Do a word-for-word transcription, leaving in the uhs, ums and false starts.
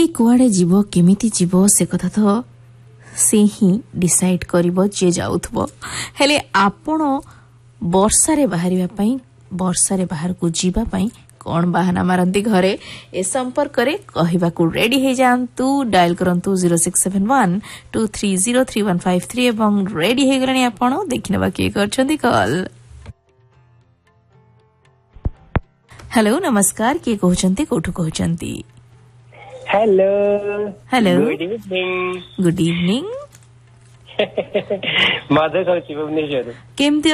कुआडे जीव केमिति जीव से कथा तो से ही डिसाइड करिवो जे जाउथबो हेले आपण वर्षा रे बाहरिबा पई वर्षा रे बाहर को जीवा पई कौन बहाना मारती घरे ए संपर्क रे कहवा को रेडी हे जानतु डायल करंतु zero six seven one two three zero three one five three एवं रेडी हे गलनी आपण देखिनबा के करछंती कॉल। हेलो नमस्कार के कहउछंती कोठु कहउछंती? Hello hello good evening good evening मधु कहउछि भुवनेश्वर। केमती